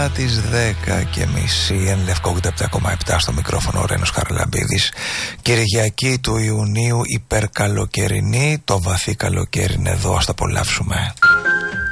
μετά τις 10:30, εν Λευκό 87,7 στο μικρόφωνο ο Ρένος Χαραλαμπίδης. Κυριακή του Ιουνίου, υπερκαλοκαιρινή, το βαθύ καλοκαίρι είναι εδώ, ας το απολαύσουμε.